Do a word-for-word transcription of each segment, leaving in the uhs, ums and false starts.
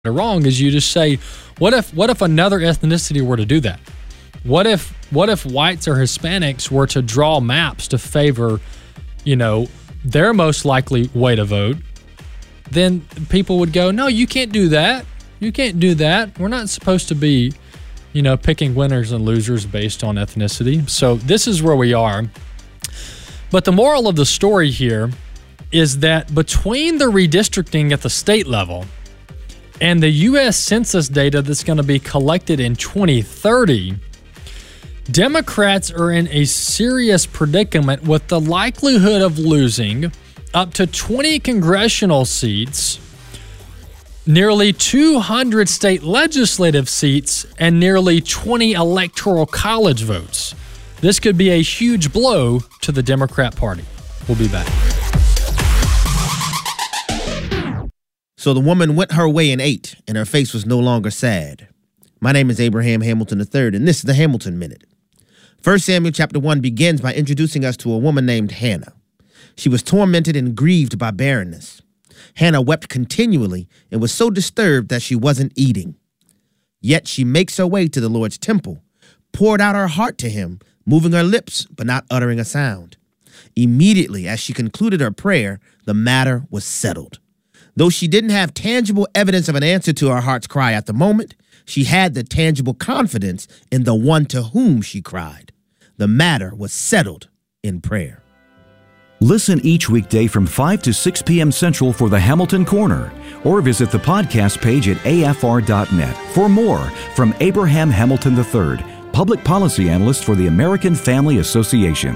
wrong is you just say, what if what if another ethnicity were to do that? What if what if whites or Hispanics were to draw maps to favor, you know, their most likely way to vote? Then people would go, no, you can't do that. You can't do that. We're not supposed to be, you know, picking winners and losers based on ethnicity. So this is where we are. But the moral of the story here is that between the redistricting at the state level and the U S Census data that's going to be collected in twenty thirty, Democrats are in a serious predicament with the likelihood of losing up to twenty congressional seats, nearly two hundred state legislative seats, and nearly twenty electoral college votes. This could be a huge blow to the Democrat Party. We'll be back. So the woman went her way and ate, and her face was no longer sad. My name is Abraham Hamilton the third, and this is the Hamilton Minute. First Samuel chapter one begins by introducing us to a woman named Hannah. She was tormented and grieved by barrenness. Hannah wept continually and was so disturbed that she wasn't eating. Yet she makes her way to the Lord's temple, poured out her heart to him, moving her lips but not uttering a sound. Immediately as she concluded her prayer, the matter was settled. Though she didn't have tangible evidence of an answer to her heart's cry at the moment, she had the tangible confidence in the one to whom she cried. The matter was settled in prayer. Listen each weekday from five to six p.m. Central for the Hamilton Corner, or visit the podcast page at A F R dot net for more from Abraham Hamilton the third, Public Policy Analyst for the American Family Association.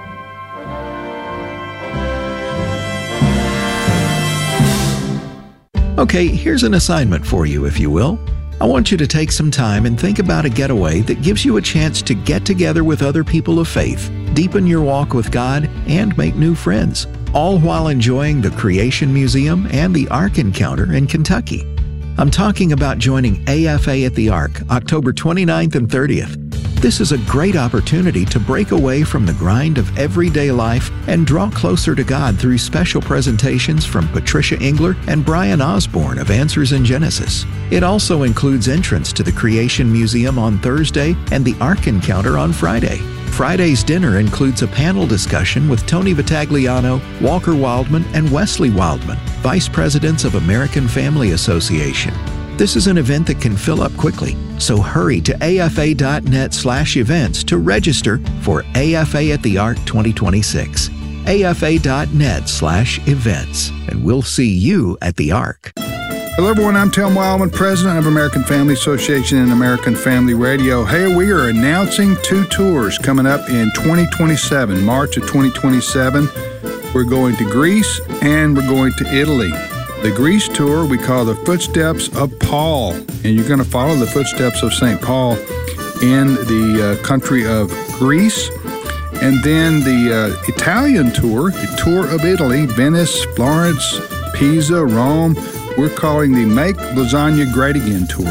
Okay, here's an assignment for you, if you will. I want you to take some time and think about a getaway that gives you a chance to get together with other people of faith, deepen your walk with God, and make new friends, all while enjoying the Creation Museum and the Ark Encounter in Kentucky. I'm talking about joining A F A at the Ark, October twenty-ninth and thirtieth. This is a great opportunity to break away from the grind of everyday life and draw closer to God through special presentations from Patricia Engler and Brian Osborne of Answers in Genesis. It also includes entrance to the Creation Museum on Thursday and the Ark Encounter on Friday. Friday's dinner includes a panel discussion with Tony Vitagliano, Walker Wildman, and Wesley Wildman, Vice Presidents of American Family Association. This is an event that can fill up quickly, so hurry to A F A dot net slash events to register for A F A at the Ark twenty twenty-six. A F A dot net slash events, and we'll see you at the Ark. Hello, everyone. I'm Tim Wildman, president of American Family Association and American Family Radio. Hey, we are announcing two tours coming up in twenty twenty-seven, March of twenty twenty-seven. We're going to Greece and we're going to Italy. The Greece tour we call the Footsteps of Paul, and you're going to follow the footsteps of Saint Paul in the uh, country of Greece. And then the uh, Italian tour, the tour of Italy, Venice, Florence, Pisa, Rome. We're calling the Make Lasagna Great Again tour.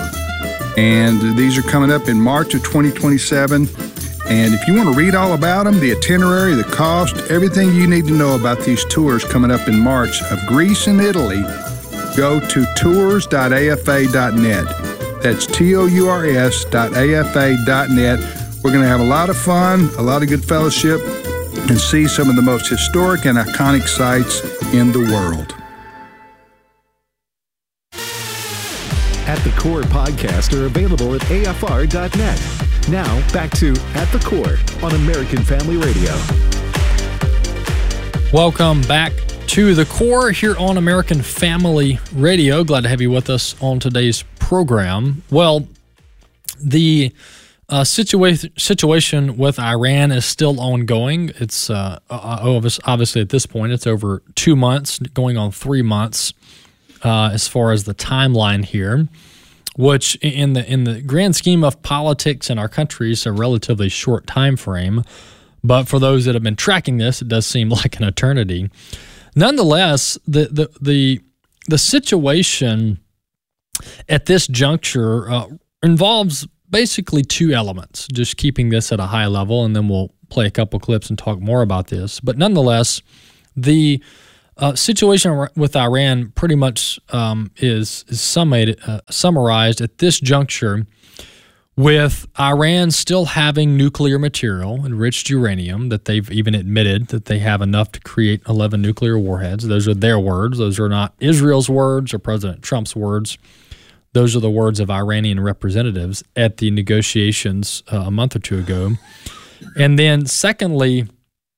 And these are coming up in March of twenty twenty-seven. And if you want to read all about them, the itinerary, the cost, everything you need to know about these tours coming up in March of Greece and Italy, go to tours dot A F A dot net. That's T O U R S dot A F A dot net. We're going to have a lot of fun, a lot of good fellowship, and see some of the most historic and iconic sites in the world. At the Core podcasts are available at A F R dot net. Now, back to At the Core on American Family Radio. Welcome back to The Core here on American Family Radio. Glad to have you with us on today's program. Well, the uh, situa- situation with Iran is still ongoing. It's uh, obviously at this point, it's over two months, going on three months uh, as far as the timeline here, which in the in the grand scheme of politics in our country is a relatively short time frame. But for those that have been tracking this, it does seem like an eternity. Nonetheless, the the the, the situation at this juncture uh, involves basically two elements, just keeping this at a high level, and then we'll play a couple clips and talk more about this. But nonetheless, the uh, situation with Iran pretty much um, is, is summated, uh, summarized at this juncture with Iran still having nuclear material, enriched uranium, that they've even admitted that they have enough to create eleven nuclear warheads. Those are their words. Those are not Israel's words or President Trump's words. Those are the words of Iranian representatives at the negotiations uh, a month or two ago. And then secondly,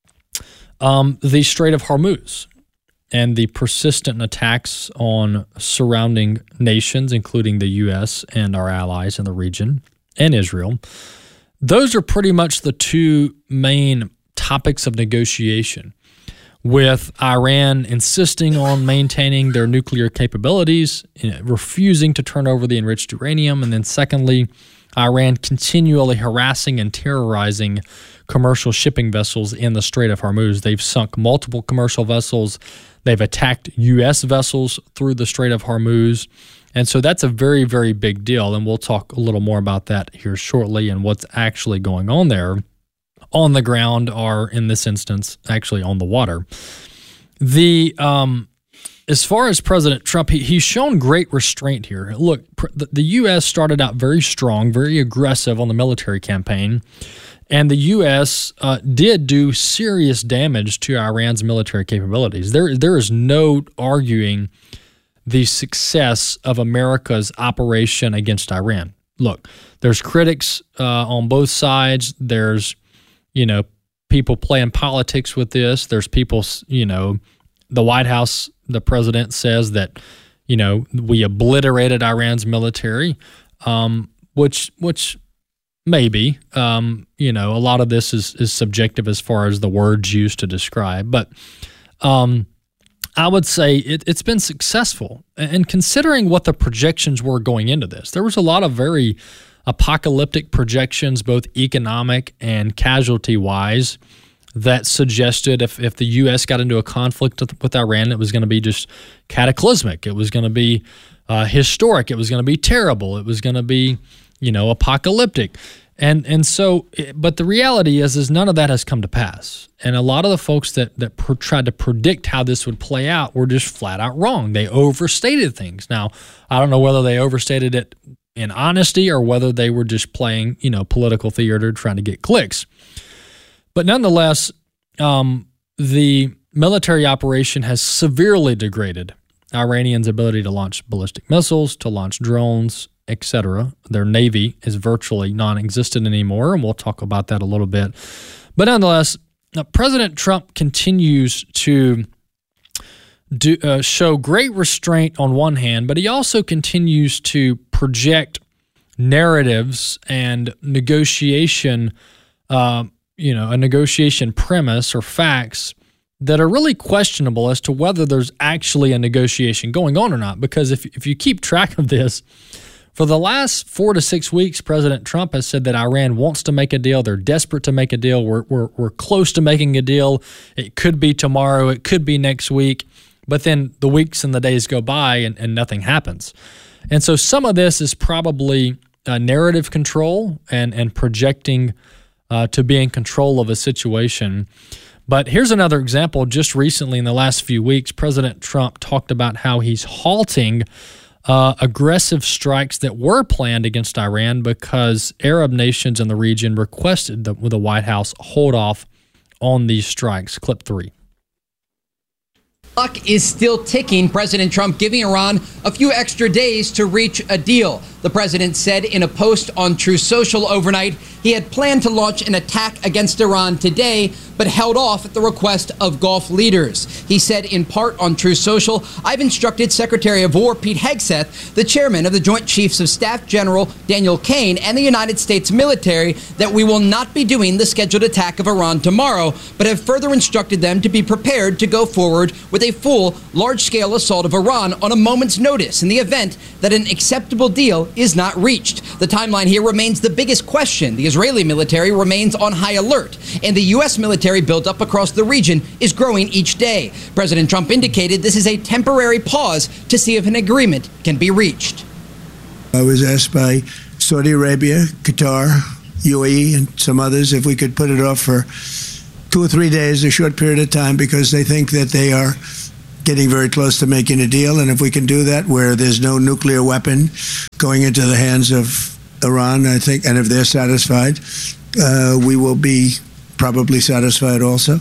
um, the Strait of Hormuz and the persistent attacks on surrounding nations, including the U S and our allies in the region, and Israel. Those are pretty much the two main topics of negotiation, with Iran insisting on maintaining their nuclear capabilities, you know, refusing to turn over the enriched uranium, and then secondly, Iran continually harassing and terrorizing commercial shipping vessels in the Strait of Hormuz. They've sunk multiple commercial vessels. They've attacked U S vessels through the Strait of Hormuz. And so that's a very, very big deal, and we'll talk a little more about that here shortly and what's actually going on there on the ground, or in this instance, actually on the water. The um, as far as President Trump, he, he's shown great restraint here. Look, the, the U S started out very strong, very aggressive on the military campaign, and the U S uh, did do serious damage to Iran's military capabilities. There, there is no arguing the success of America's operation against Iran. Look, there's critics uh, on both sides. There's, you know, people playing politics with this. There's people, you know, the White House, the president says that, you know, we obliterated Iran's military, um, which, which maybe, um, you know, a lot of this is, is subjective as far as the words used to describe. But, um, I would say it, it's been successful. And considering what the projections were going into this, there was a lot of very apocalyptic projections, both economic and casualty-wise, that suggested if, if the U S got into a conflict with, with Iran, it was going to be just cataclysmic. It was going to be uh, historic. It was going to be terrible. It was going to be, you know, apocalyptic. And and so, but the reality is, is none of that has come to pass. And a lot of the folks that that pr- tried to predict how this would play out were just flat out wrong. They overstated things. Now, I don't know whether they overstated it in honesty or whether they were just playing, you know, political theater trying to get clicks. But nonetheless, um, the military operation has severely degraded Iranians' ability to launch ballistic missiles, to launch drones, et cetera. Their navy is virtually non-existent anymore, and we'll talk about that a little bit. But nonetheless, uh, President Trump continues to do, uh, show great restraint on one hand, but he also continues to project narratives and negotiation, uh, you know, a negotiation premise or facts that are really questionable as to whether there's actually a negotiation going on or not. Because if if you keep track of this, for the last four to six weeks, President Trump has said that Iran wants to make a deal. They're desperate to make a deal. We're, we're, we're close to making a deal. It could be tomorrow. It could be next week. But then the weeks and the days go by and, and nothing happens. And so some of this is probably uh, narrative control and, and projecting uh, to be in control of a situation. But here's another example. Just recently in the last few weeks, President Trump talked about how he's halting Uh, aggressive strikes that were planned against Iran because Arab nations in the region requested the, the White House hold off on these strikes. Clip three. Clock is still ticking. President Trump giving Iran a few extra days to reach a deal. The president said in a post on Truth Social overnight he had planned to launch an attack against Iran today, but held off at the request of Gulf leaders. He said in part on Truth Social, I've instructed Secretary of War Pete Hegseth, the chairman of the Joint Chiefs of Staff General Daniel Kane, and the United States military that we will not be doing the scheduled attack of Iran tomorrow, but have further instructed them to be prepared to go forward with a full, large-scale assault of Iran on a moment's notice in the event that an acceptable deal is not reached. The timeline here remains the biggest question. The Israeli military remains on high alert, and the U S military buildup across the region is growing each day. President Trump indicated this is a temporary pause to see if an agreement can be reached. I was asked by Saudi Arabia, Qatar, U A E, and some others if we could put it off for two or three days, a short period of time, because they think that they are getting very close to making a deal. And if we can do that where there's no nuclear weapon going into the hands of Iran, I think, and if they're satisfied, uh, we will be probably satisfied also.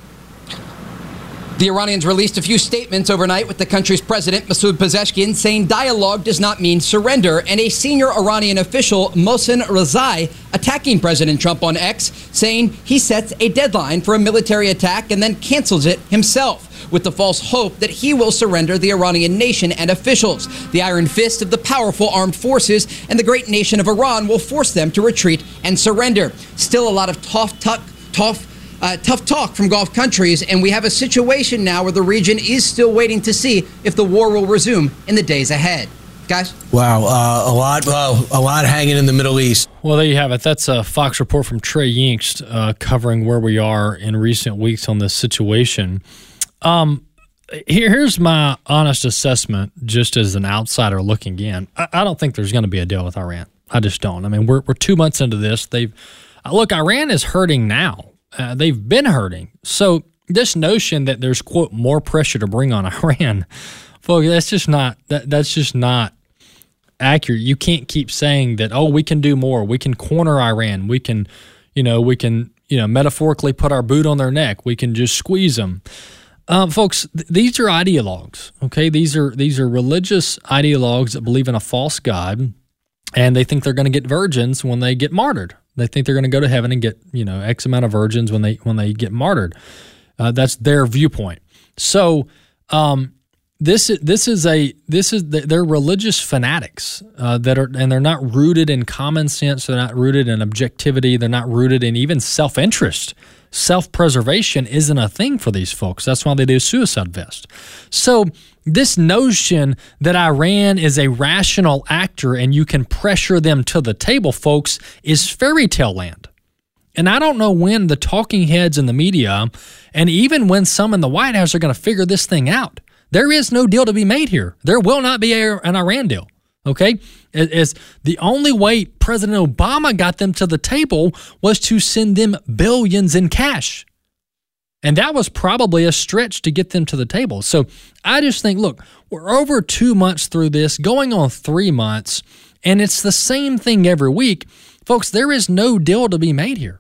The Iranians released a few statements overnight with the country's president, Masoud Pezeshkian, saying dialogue does not mean surrender, and a senior Iranian official, Mohsen Rezai, attacking President Trump on X, saying he sets a deadline for a military attack and then cancels it himself, with the false hope that he will surrender the Iranian nation and officials. The iron fist of the powerful armed forces and the great nation of Iran will force them to retreat and surrender. Still a lot of tough, tough, tough, Uh, tough talk from Gulf countries, and we have a situation now where the region is still waiting to see if the war will resume in the days ahead. Guys? Wow, uh, a lot uh, a lot hanging in the Middle East. Well, there you have it. That's a Fox report from Trey Yingst uh, covering where we are in recent weeks on this situation. Um, here, here's my honest assessment, just as an outsider looking in. I, I don't think there's going to be a deal with Iran. I just don't. I mean, we're we're two months into this. They've look, Iran is hurting now. Uh, they've been hurting. So this notion that there's, quote, more pressure to bring on Iran, folks, that's just not that, that's just not accurate. You can't keep saying that, oh, we can do more. We can corner Iran. We can, you know, we can, you know, metaphorically put our boot on their neck. We can just squeeze them. Uh, folks, th- these are ideologues, okay? These are these are religious ideologues that believe in a false God, and they think they're going to get virgins when they get martyred. They think they're going to go to heaven and get, you know, X amount of virgins when they when they get martyred. Uh, that's their viewpoint. So um, this is this is a this is they're religious fanatics uh, that are, and they're not rooted in common sense. They're not rooted in objectivity. They're not rooted in even self-interest. Self-preservation isn't a thing for these folks. That's why they do suicide vest. So this notion that Iran is a rational actor and you can pressure them to the table, folks, is fairy tale land. And I don't know when the talking heads in the media, and even when some in the White House, are going to figure this thing out. There is no deal to be made here. There will not be a, an Iran deal. Okay? It is the only way President Obama got them to the table was to send them billions in cash. And that was probably a stretch to get them to the table. So I just think, look, we're over two months through this, going on three months, and it's the same thing every week. Folks, there is no deal to be made here.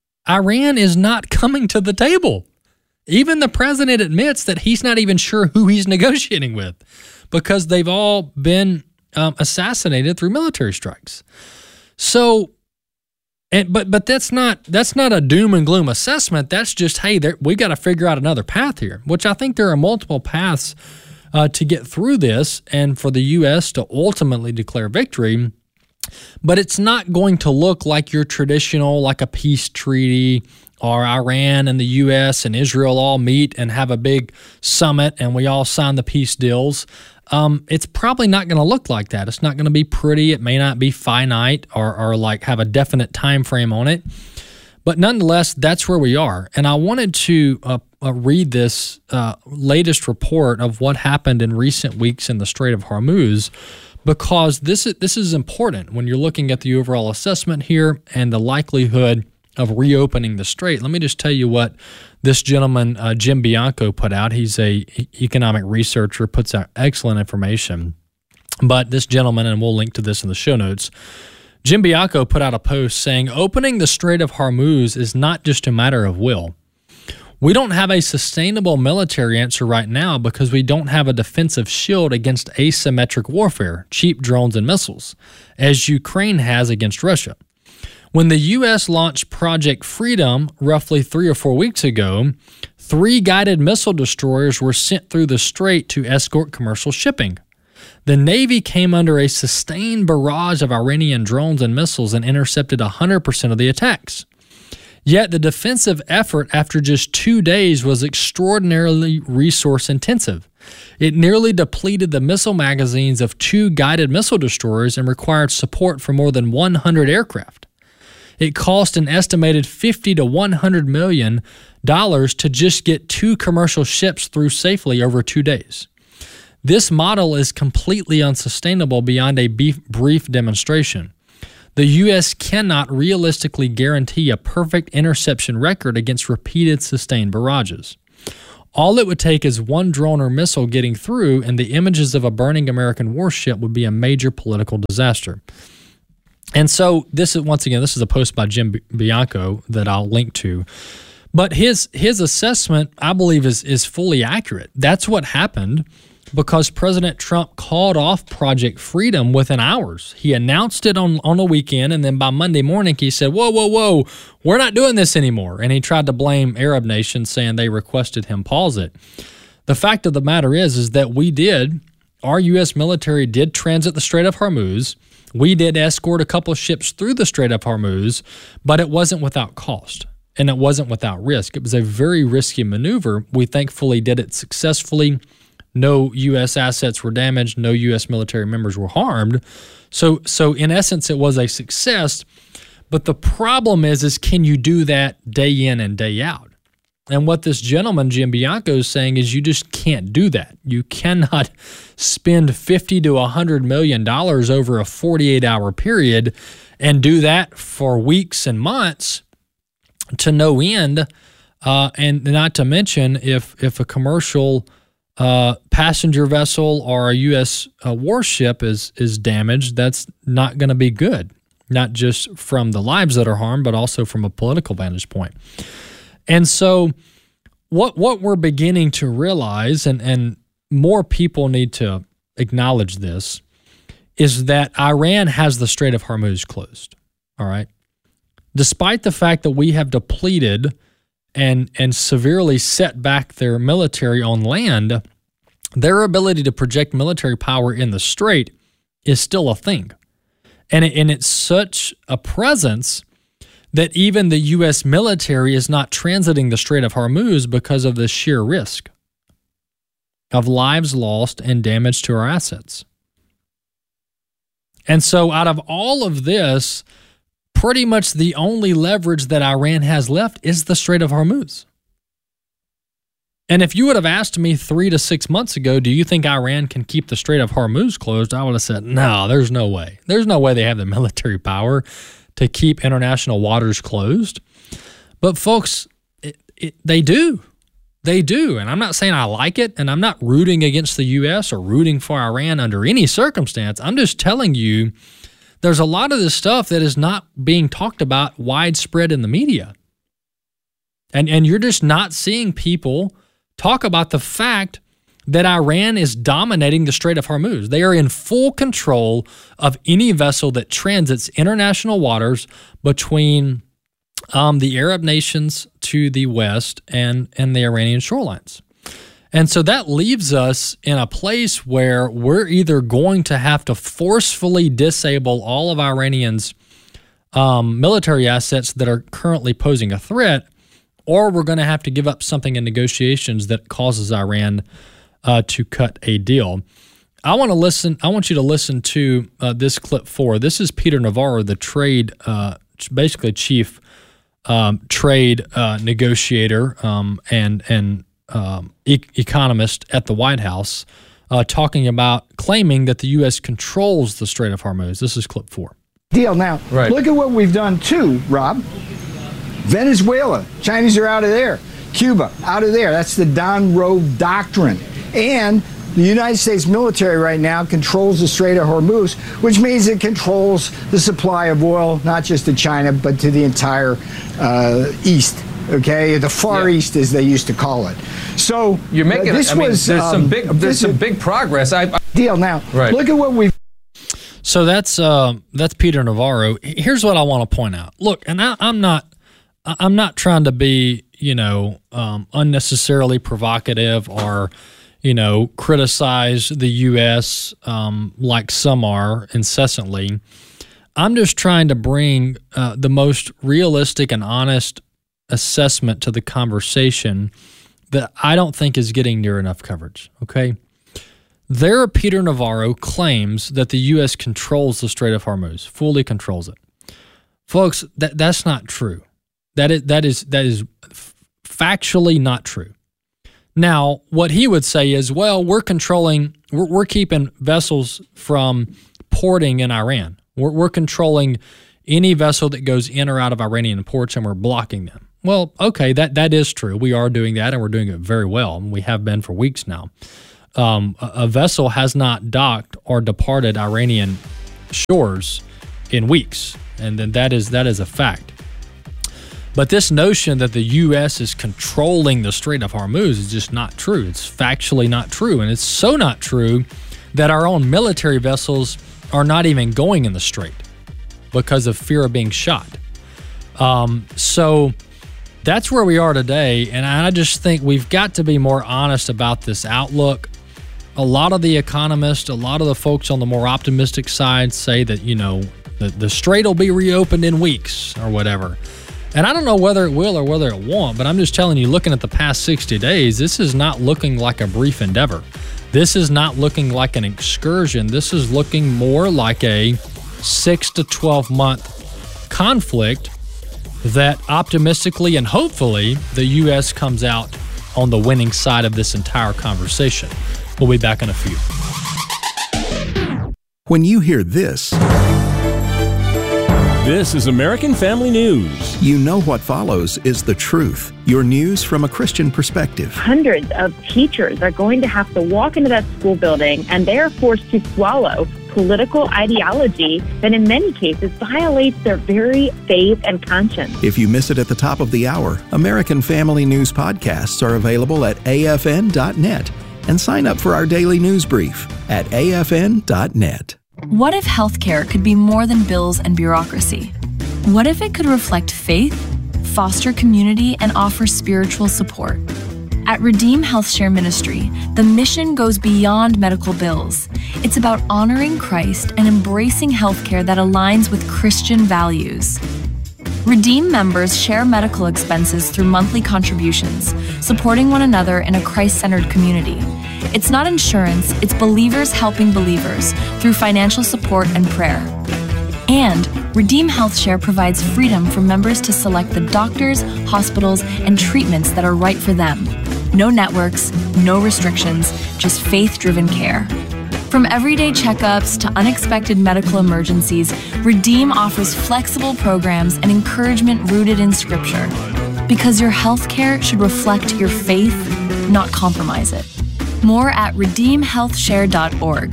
Iran is not coming to the table. Even the president admits that he's not even sure who he's negotiating with because they've all been um, assassinated through military strikes. So, and but but that's not that's not a doom and gloom assessment. That's just, hey, we got to figure out another path here, which I think there are multiple paths uh, to get through this and for the U S to ultimately declare victory. But it's not going to look like your traditional, like a peace treaty, or Iran and the U S and Israel all meet and have a big summit and we all sign the peace deals. Um, it's probably not going to look like that. It's not going to be pretty. It may not be finite or, or like have a definite time frame on it. But nonetheless, that's where we are. And I wanted to uh, uh, read this uh, latest report of what happened in recent weeks in the Strait of Hormuz, because this is, this is important when you're looking at the overall assessment here and the likelihood of reopening the strait. Let me just tell you what this gentleman, uh, Jim Bianco, put out. He's a economic researcher, puts out excellent information. But this gentleman, and we'll link to this in the show notes, Jim Bianco put out a post saying, opening the Strait of Hormuz is not just a matter of will. We don't have a sustainable military answer right now because we don't have a defensive shield against asymmetric warfare, cheap drones and missiles, as Ukraine has against Russia. When the U S launched Project Freedom roughly three or four weeks ago, three guided missile destroyers were sent through the strait to escort commercial shipping. The Navy came under a sustained barrage of Iranian drones and missiles and intercepted one hundred percent of the attacks. Yet the defensive effort after just two days was extraordinarily resource intensive. It nearly depleted the missile magazines of two guided missile destroyers and required support for more than one hundred aircraft. It cost an estimated fifty to one hundred million dollars to just get two commercial ships through safely over two days. This model is completely unsustainable beyond a brief demonstration. The U S cannot realistically guarantee a perfect interception record against repeated sustained barrages. All it would take is one drone or missile getting through, and the images of a burning American warship would be a major political disaster. And so this is, once again, this is a post by Jim Bianco that I'll link to. But his his assessment, I believe, is is fully accurate. That's what happened because President Trump called off Project Freedom within hours. He announced it on, on a weekend, and then by Monday morning he said, whoa, whoa, whoa, we're not doing this anymore. And he tried to blame Arab nations, saying they requested him pause it. The fact of the matter is, is that we did, our U S military did transit the Strait of Hormuz. We did escort a couple of ships through the Strait of Hormuz, but it wasn't without cost. And it wasn't without risk. It was a very risky maneuver. We thankfully did it successfully. No U S assets were damaged. No U S military members were harmed. So, so in essence, it was a success. But the problem is, is can you do that day in and day out? And what this gentleman, Jim Bianco, is saying is you just can't do that. You cannot spend fifty to one hundred million dollars over a forty-eight hour period and do that for weeks and months to no end. Uh, and not to mention if if a commercial uh, passenger vessel or a U S uh, warship is is damaged, that's not going to be good, not just from the lives that are harmed, but also from a political vantage point. And so what what we're beginning to realize, and, and more people need to acknowledge this, is that Iran has the Strait of Hormuz closed, all right? Despite the fact that we have depleted and and severely set back their military on land, their ability to project military power in the strait is still a thing. And, it, and it's such a presence that even the U S military is not transiting the Strait of Hormuz because of the sheer risk of lives lost and damage to our assets. And so out of all of this, pretty much the only leverage that Iran has left is the Strait of Hormuz. And if you would have asked me three to six months ago, do you think Iran can keep the Strait of Hormuz closed? I would have said, no, there's no way. There's no way they have the military power to keep international waters closed. But folks, it, it, they do. They do. And I'm not saying I like it, and I'm not rooting against the U S or rooting for Iran under any circumstance. I'm just telling you, there's a lot of this stuff that is not being talked about widespread in the media. And, and you're just not seeing people talk about the fact that Iran is dominating the Strait of Hormuz. They are in full control of any vessel that transits international waters between um, the Arab nations to the west and, and the Iranian shorelines. And so that leaves us in a place where we're either going to have to forcefully disable all of Iranians' um, military assets that are currently posing a threat, or we're going to have to give up something in negotiations that causes Iran uh, to cut a deal. I want to listen. I want you to listen to uh, this clip four. This is Peter Navarro, the trade, uh, basically chief um, trade uh, negotiator um, and and um, e- economist at the White House, uh, talking about claiming that the U S controls the Strait of Hormuz. This is clip four. Deal now. Right. Look at what we've done too, Rob. Venezuela, Chinese are out of there. Cuba, out of there. That's the Don Road Doctrine. And the United States military right now controls the Strait of Hormuz, which means it controls the supply of oil, not just to China, but to the entire uh, East. Okay, the Far yeah. East, as they used to call it. So you're making. Uh, this I mean, was there's um, some big. There's some big progress. I, I deal now. Right. Look at what we've. So that's uh, that's Peter Navarro. Here's what I want to point out. Look, and I, I'm not. I'm not trying to be, you know, um, unnecessarily provocative or, you know, criticize the U S um, like some are incessantly. I'm just trying to bring uh, the most realistic and honest assessment to the conversation that I don't think is getting near enough coverage, okay? There, Peter Navarro claims that the U S controls the Strait of Hormuz, fully controls it. Folks, that that's not true. That is, that is that is factually not true. Now, what he would say is, well, we're controlling, we're, we're keeping vessels from porting in Iran. We're, we're controlling any vessel that goes in or out of Iranian ports, and we're blocking them. Well, okay, that, that is true. We are doing that, and we're doing it very well, and we have been for weeks now. Um, a, a vessel has not docked or departed Iranian shores in weeks, and then that is that is a fact. But this notion that the U S is controlling the Strait of Hormuz is just not true. It's factually not true, and it's so not true that our own military vessels are not even going in the strait because of fear of being shot. Um, so that's where we are today, and I just think we've got to be more honest about this outlook. A lot of the economists, a lot of the folks on the more optimistic side say that, you know, the, the strait will be reopened in weeks or whatever. And I don't know whether it will or whether it won't, but I'm just telling you, looking at the past sixty days, this is not looking like a brief endeavor. This is not looking like an excursion. This is looking more like a six to twelve month conflict that optimistically and hopefully the U S comes out on the winning side of this entire conversation. We'll be back in a few. When you hear this, this is American Family News. You know what follows is the truth. Your news from a Christian perspective. Hundreds of teachers are going to have to walk into that school building, and they are forced to swallow political ideology that in many cases violates their very faith and conscience. If you miss it at the top of the hour, American Family News podcasts are available at A F N dot net. And sign up for our daily news brief at A F N dot net. What if healthcare could be more than bills and bureaucracy? What if it could reflect faith, foster community, and offer spiritual support? At Redeem Health Share Ministry, the mission goes beyond medical bills. It's about honoring Christ and embracing healthcare that aligns with Christian values. Redeem members share medical expenses through monthly contributions, supporting one another in a Christ-centered community. It's not insurance, it's believers helping believers through financial support and prayer. And Redeem Health Share provides freedom for members to select the doctors, hospitals, and treatments that are right for them. No networks, no restrictions, just faith-driven care. From everyday checkups to unexpected medical emergencies, Redeem offers flexible programs and encouragement rooted in Scripture. Because your health care should reflect your faith, not compromise it. More at redeem health share dot org.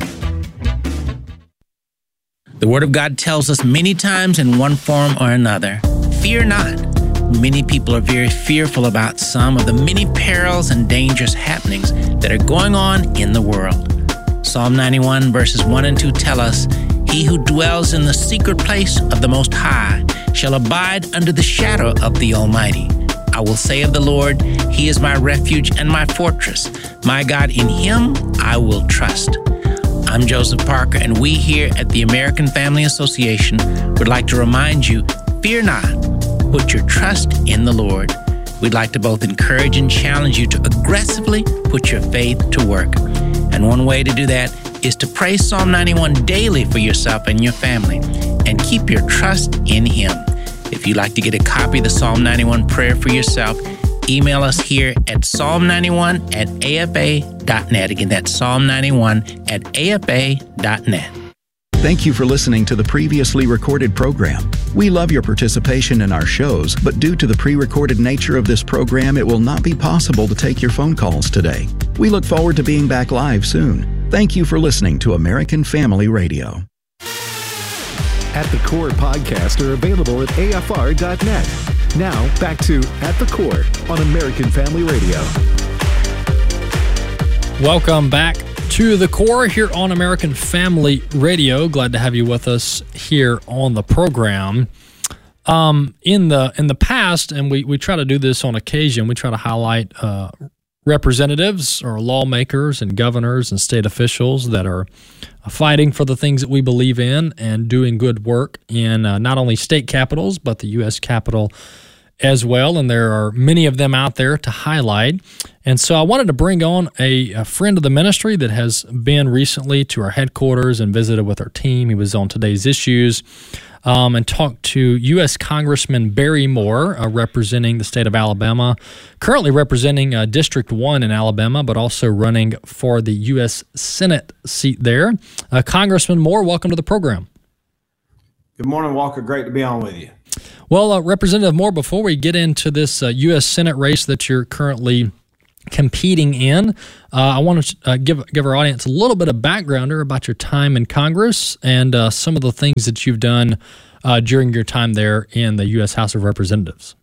The Word of God tells us many times in one form or another, fear not. Many people are very fearful about some of the many perils and dangerous happenings that are going on in the world. Psalm ninety-one verses one and two tell us, He who dwells in the secret place of the Most High shall abide under the shadow of the Almighty. I will say of the Lord, He is my refuge and my fortress. My God, in Him I will trust. I'm Joseph Parker, and we here at the American Family Association would like to remind you, fear not. Put your trust in the Lord. We'd like to both encourage and challenge you to aggressively put your faith to work. And one way to do that is to pray Psalm ninety-one daily for yourself and your family, and keep your trust in Him. If you'd like to get a copy of the Psalm ninety-one prayer for yourself, email us here at psalm ninety-one at A F A dot net. Again, that's psalm ninety-one at A F A dot net. Thank you for listening to the previously recorded program. We love your participation in our shows, but due to the pre-recorded nature of this program, it will not be possible to take your phone calls today. We look forward to being back live soon. Thank you for listening to American Family Radio. At the Core podcasts are available at A F R dot net. Now, back to At the Core on American Family Radio. Welcome back to The Core here on American Family Radio. Glad to have you with us here on the program. Um, in the in the past, and we, we try to do this on occasion, we try to highlight uh, representatives or lawmakers and governors and state officials that are fighting for the things that we believe in and doing good work in uh, not only state capitals, but the U S Capitol as well. And there are many of them out there to highlight. And so I wanted to bring on a, a friend of the ministry that has been recently to our headquarters and visited with our team. He was on Today's Issues um, and talked to U S Congressman Barry Moore, uh, representing the state of Alabama, currently representing uh, District one in Alabama, but also running for the U S Senate seat there. Uh, Congressman Moore, welcome to the program. Good morning, Walker. Great to be on with you. Well, uh, Representative Moore, before we get into this uh, U S Senate race that you're currently competing in, uh, I want to uh, give give our audience a little bit of backgrounder about your time in Congress and uh, some of the things that you've done uh, during your time there in the U S House of Representatives.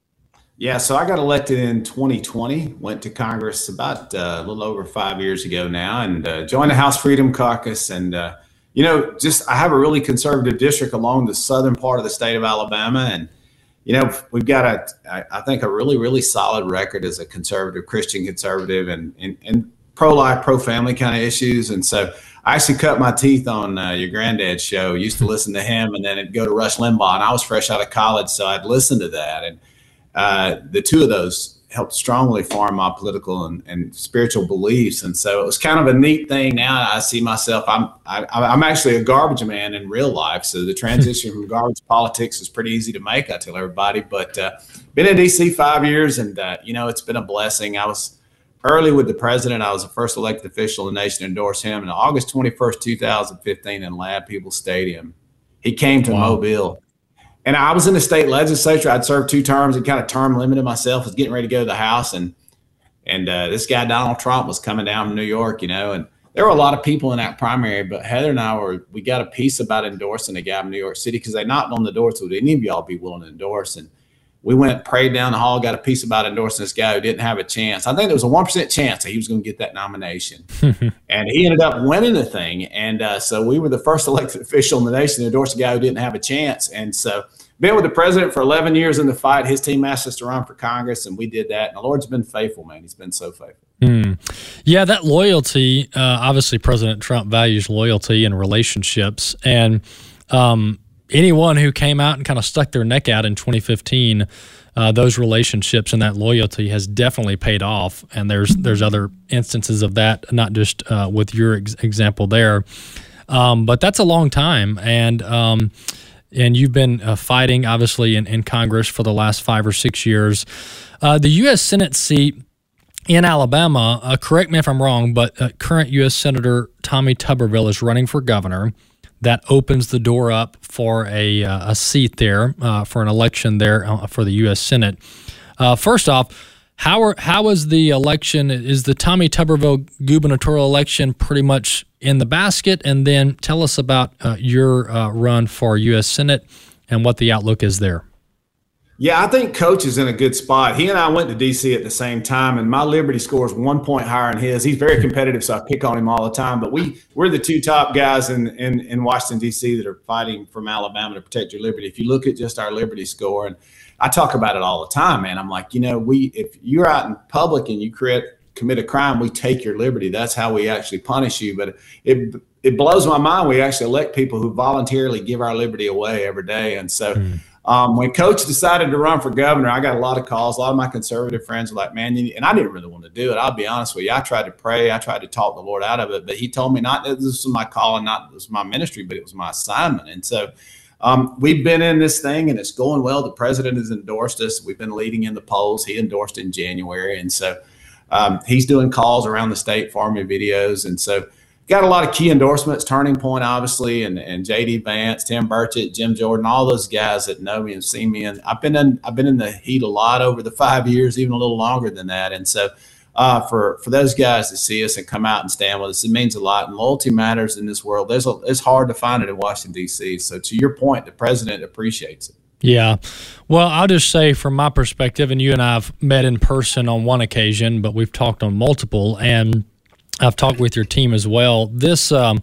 Yeah, so I got elected in twenty twenty, went to Congress about uh, a little over five years ago now, and uh, joined the House Freedom Caucus. And, uh, you know, just I have a really conservative district along the southern part of the state of Alabama. And, you know, we've got, a, I think, a really, really solid record as a conservative, Christian conservative, and, and, and pro-life, pro-family kind of issues. And so I actually cut my teeth on uh, your granddad's show. Used to listen to him, and then it'd go to Rush Limbaugh. And I was fresh out of college, so I'd listen to that. And Uh, the two of those helped strongly form my political and, and spiritual beliefs. And so it was kind of a neat thing. Now I see myself, I'm, I, I'm actually a garbage man in real life. So the transition from garbage politics is pretty easy to make, I tell everybody, but uh, been in D C five years and, uh, you know, it's been a blessing. I was early with the president. I was the first elected official in the nation to endorse him. And on August twenty-first, two thousand fifteen in Lad Peoples Stadium, he came to wow. Mobile. And I was in the state legislature. I'd served two terms and kind of term limited myself. Was getting ready to go to the House, and and uh, this guy Donald Trump was coming down from New York, you know. And there were a lot of people in that primary, but Heather and I were we got a piece about endorsing a guy from New York City because they knocked on the door. So would any of y'all be willing to endorse? And we went, prayed down the hall, got a piece about endorsing this guy who didn't have a chance. I think there was a one percent chance that he was going to get that nomination. And he ended up winning the thing. And uh, so we were the first elected official in the nation to endorse a guy who didn't have a chance. And so been with the president for eleven years in the fight. His team asked us to run for Congress, and we did that. And the Lord's been faithful, man. He's been so faithful. Mm. Yeah, that loyalty, uh, obviously President Trump values loyalty and relationships. And um, anyone who came out and kind of stuck their neck out in twenty fifteen, uh, those relationships and that loyalty has definitely paid off. And there's there's other instances of that, not just uh, with your ex- example there. Um, but that's a long time. And um, and you've been uh, fighting, obviously, in, in Congress for the last five or six years. Uh, the U S Senate seat in Alabama, uh, correct me if I'm wrong, but uh, current U S Senator Tommy Tuberville is running for governor. That opens the door up for a, uh, a seat there, uh, for an election there uh, for the U S Senate. Uh, first off, how are, how is the election? Is the Tommy Tuberville gubernatorial election pretty much in the basket? And then tell us about uh, your uh, run for U S Senate and what the outlook is there. Yeah, I think Coach is in a good spot. He and I went to D C at the same time, and my Liberty score is one point higher than his. He's very competitive, so I pick on him all the time. But we, we're the two top guys in, in, in Washington, D C that are fighting from Alabama to protect your liberty. If you look at just our Liberty score, and I talk about it all the time, man. I'm like, you know, we if you're out in public and you create commit a crime, we take your liberty. That's how we actually punish you. But it it blows my mind. We actually elect people who voluntarily give our liberty away every day. And so mm. um, when Coach decided to run for governor, I got a lot of calls. A lot of my conservative friends were like, man, you, and I didn't really want to do it. I'll be honest with you. I tried to pray. I tried to talk the Lord out of it. But he told me not that this was my calling, not this was my ministry, but it was my assignment. And so Um, we've been in this thing and it's going well. The president has endorsed us. We've been leading in the polls. He endorsed in January. And so um, he's doing calls around the state for me, videos. And so got a lot of key endorsements, Turning Point, obviously, and, and J D Vance, Tim Burchett, Jim Jordan, all those guys that know me and see me. And I've been in, I've been in the heat a lot over the five years, even a little longer than that. And so Uh, for, for those guys to see us and come out and stand with us, it means a lot. And loyalty matters in this world. There's a, it's hard to find it in Washington, D C. So to your point, the president appreciates it. Yeah. Well, I'll just say from my perspective, and you and I have met in person on one occasion, but we've talked on multiple, and I've talked with your team as well. This, um,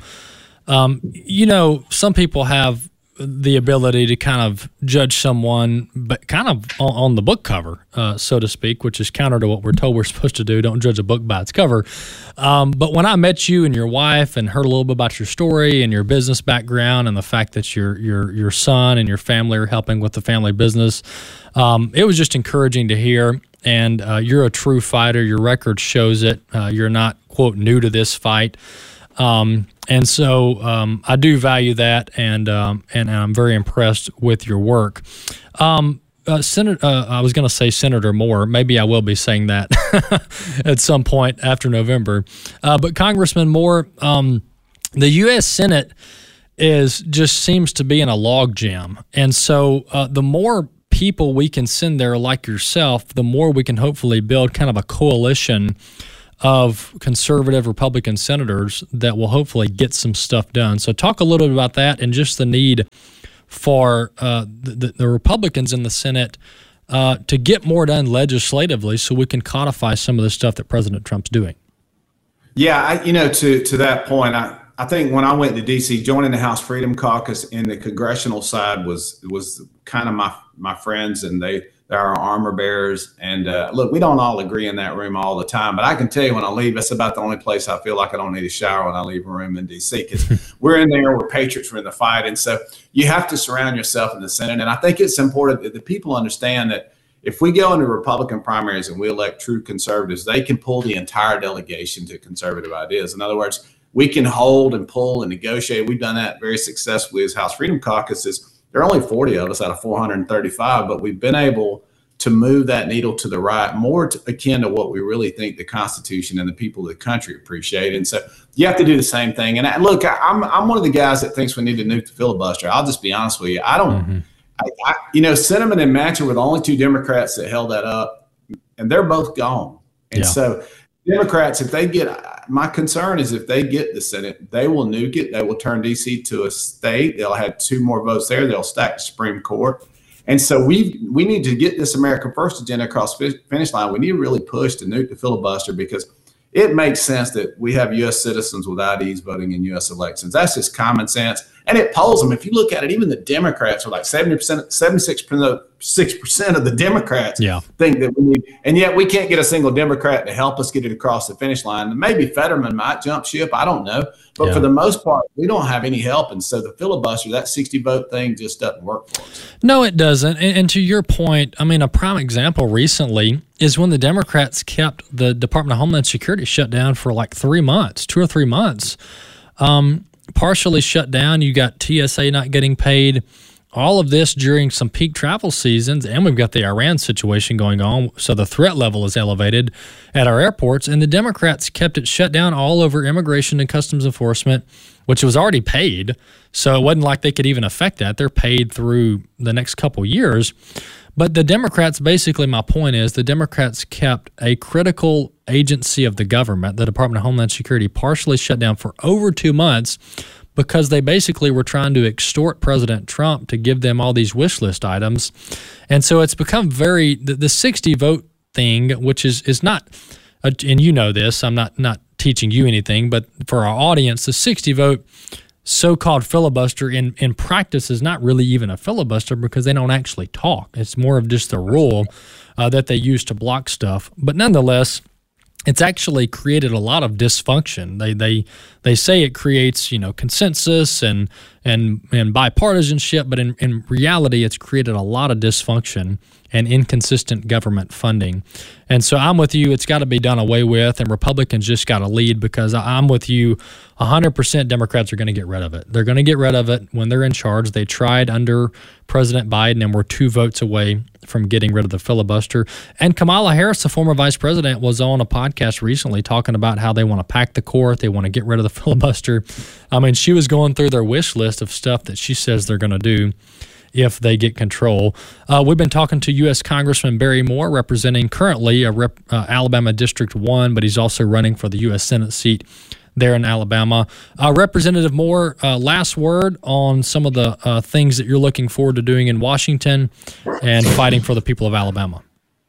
um, you know, some people have the ability to kind of judge someone, but kind of on, on the book cover, uh, so to speak, which is counter to what we're told we're supposed to do. Don't judge a book by its cover. Um, but when I met you and your wife and heard a little bit about your story and your business background and the fact that your your your son and your family are helping with the family business, um, it was just encouraging to hear. And uh, you're a true fighter. Your record shows it. Uh, you're not, quote, new to this fight. Um, and so um, I do value that, and um, and I'm very impressed with your work. Um, uh, Senator, uh, I was going to say Senator Moore. Maybe I will be saying that at some point after November. Uh, but Congressman Moore, um, the U S Senate is just seems to be in a log jam. And so uh, the more people we can send there like yourself, the more we can hopefully build kind of a coalition of conservative Republican senators that will hopefully get some stuff done. So talk a little bit about that and just the need for uh, the, the Republicans in the Senate uh, to get more done legislatively so we can codify some of the stuff that President Trump's doing. Yeah, I, you know, to to that point, I, I think when I went to D C, joining the House Freedom Caucus in the congressional side was was kind of my my friends, and they they're our armor bearers. And uh, look, we don't all agree in that room all the time, but I can tell you when I leave, that's about the only place I feel like I don't need a shower when I leave a room in D C, because we're in there, we're patriots, we're in the fight, and so you have to surround yourself in the Senate. And I think it's important that the people understand that if we go into Republican primaries and we elect true conservatives, they can pull the entire delegation to conservative ideas. In other words, we can hold and pull and negotiate. We've done that very successfully as House Freedom Caucuses. There are only forty of us out of four hundred thirty-five, but we've been able to move that needle to the right, more to, akin to what we really think the Constitution and the people of the country appreciate. And so you have to do the same thing. And I, look, I, I'm I'm one of the guys that thinks we need to nuke the filibuster. I'll just be honest with you. I don't, mm-hmm. I, I, you know, Sinema and Manchin were the only two Democrats that held that up, and they're both gone. And yeah. so Democrats, if they get, my concern is if they get the Senate, they will nuke it. They will turn D C to a state. They'll have two more votes there. They'll stack the Supreme Court. And so we we need to get this America First agenda across the finish line. We need to really push to nuke the filibuster, because it makes sense that we have U S citizens with I Ds voting in U S elections. That's just common sense. And it polls them. If you look at it, even the Democrats are like seventy percent, seventy-six percent of the Democrats yeah. think that we need, and yet we can't get a single Democrat to help us get it across the finish line. Maybe Fetterman might jump ship. I don't know. But yeah. for the most part, we don't have any help. And so the filibuster, that sixty vote thing just doesn't work for us. No, it doesn't. And, and to your point, I mean, a prime example recently is when the Democrats kept the Department of Homeland Security shut down for like three months, two or three months. Um, partially shut down. You got T S A not getting paid. All of this during some peak travel seasons, and we've got the Iran situation going on, so the threat level is elevated at our airports, and the Democrats kept it shut down all over immigration and customs enforcement, which was already paid, so it wasn't like they could even affect that. They're paid through the next couple years. But the Democrats, basically my point is, the Democrats kept a critical agency of the government, the Department of Homeland Security, partially shut down for over two months because they basically were trying to extort President Trump to give them all these wish list items. And so it's become very, the, the sixty vote thing, which is, is not, a, and you know this, I'm not, not teaching you anything, but for our audience, the sixty vote so-called filibuster in, in practice is not really even a filibuster because they don't actually talk. It's more of just a rule uh, that they use to block stuff. But nonetheless, it's actually created a lot of dysfunction. They they they say it creates, you know, consensus and and and bipartisanship, but in, in reality, it's created a lot of dysfunction and inconsistent government funding. And so I'm with you. It's got to be done away with, and Republicans just got to lead, because I'm with you. one hundred percent Democrats are going to get rid of it. They're going to get rid of it when they're in charge. They tried under President Biden and were two votes away from getting rid of the filibuster. And Kamala Harris, the former vice president, was on a podcast recently talking about how they want to pack the court. They want to get rid of the filibuster. I mean, she was going through their wish list of stuff that she says they're going to do if they get control. Uh, we've been talking to U S Congressman Barry Moore, representing currently a rep, uh, Alabama District one, but he's also running for the U S Senate seat there in Alabama. Uh, Representative Moore, uh, last word on some of the uh, things that you're looking forward to doing in Washington and fighting for the people of Alabama.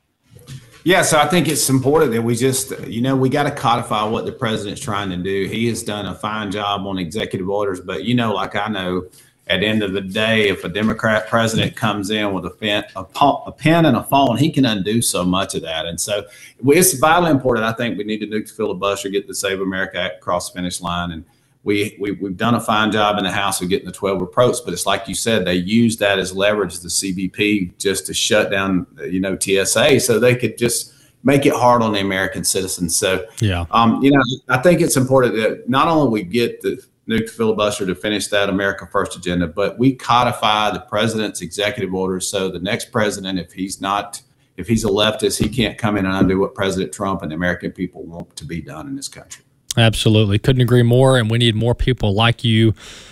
Yeah, so I think it's important that we just, you know, we got to codify what the president's trying to do. He has done a fine job on executive orders, but, you know, like I know, at the end of the day, if a Democrat president comes in with a pen, a, a pen and a phone, he can undo so much of that. And so it's vitally important. I think we need to nuke the filibuster, get the Save America Act across the finish line. And we, we, we've done a fine job in the House of getting the twelve approach. But it's like you said, they used that as leverage, the C B P, just to shut down, you know, T S A, so they could just make it hard on the American citizens. So, yeah, um, you know, I think it's important that not only we get the nuke filibuster to finish that America First agenda, but we codify the president's executive orders so the next president, if he's not, if he's a leftist, he can't come in and undo what President Trump and the American people want to be done in this country. Absolutely. Couldn't agree more. And we need more people like you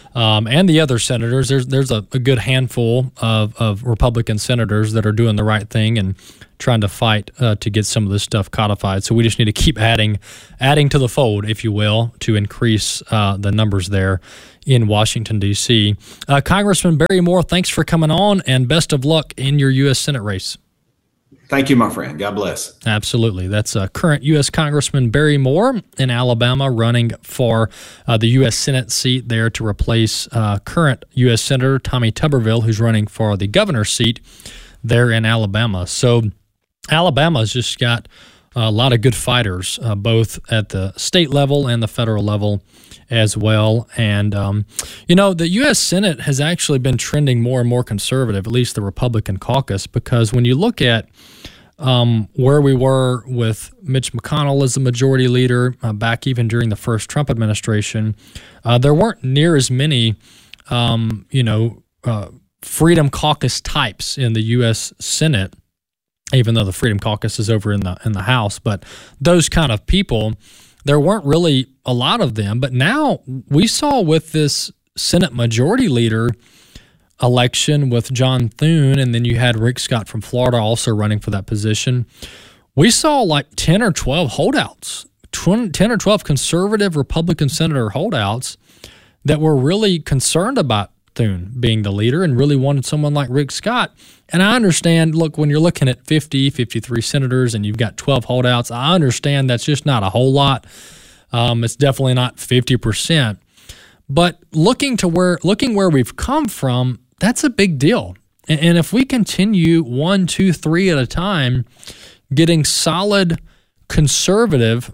um, and the other senators. There's there's a, a good handful of, of Republican senators that are doing the right thing and trying to fight uh, to get some of this stuff codified. So we just need to keep adding adding to the fold, if you will, to increase uh, the numbers there in Washington, D C. Uh, Congressman Barry Moore, thanks for coming on, and best of luck in your U S Senate race. Thank you, my friend. God bless. Absolutely. That's uh, current U S Congressman Barry Moore in Alabama, running for uh, the U S Senate seat there to replace uh, current U S Senator Tommy Tuberville, who's running for the governor's seat there in Alabama. So Alabama's just got a lot of good fighters, uh, both at the state level and the federal level as well. And, um, you know, the U S Senate has actually been trending more and more conservative, at least the Republican caucus, because when you look at um, where we were with Mitch McConnell as the majority leader uh, back even during the first Trump administration, uh, there weren't near as many, um, you know, uh, Freedom Caucus types in the U S Senate, even though the Freedom Caucus is over in the in the House. But those kind of people, there weren't really a lot of them. But now we saw with this Senate Majority Leader election with John Thune, and then you had Rick Scott from Florida also running for that position, we saw like ten or twelve holdouts, ten or twelve conservative Republican senator holdouts that were really concerned about Thune being the leader and really wanted someone like Rick Scott. And I understand, look, when you're looking at fifty, fifty-three senators and you've got twelve holdouts, I understand that's just not a whole lot. Um, it's definitely not fifty percent. But looking to where looking where we've come from, that's a big deal. And, and if we continue one, two, three at a time, getting solid conservative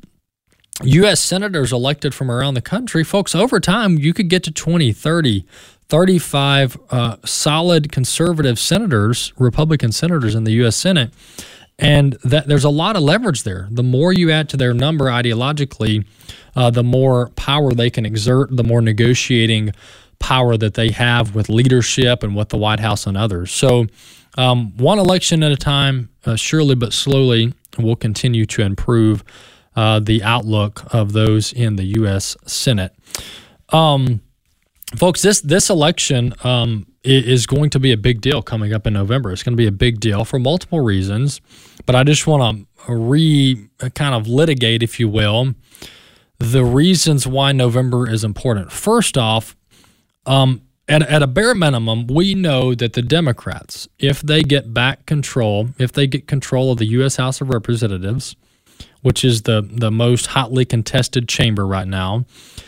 U S senators elected from around the country, folks, over time, you could get to twenty, thirty, thirty-five uh, solid conservative senators, Republican senators in the U S Senate, and that there's a lot of leverage there. The more you add to their number ideologically, uh, the more power they can exert, the more negotiating power that they have with leadership and with the White House and others. So um, one election at a time, uh, surely but slowly, will continue to improve uh, the outlook of those in the U S Senate. Um, Folks, this this election um, is going to be a big deal coming up in November. It's going to be a big deal for multiple reasons, but I just want to re kind of litigate, if you will, the reasons why November is important. First off, um, at, at a bare minimum, we know that the Democrats, if they get back control, if they get control of the U S House of Representatives, which is the, the most hotly contested chamber right now,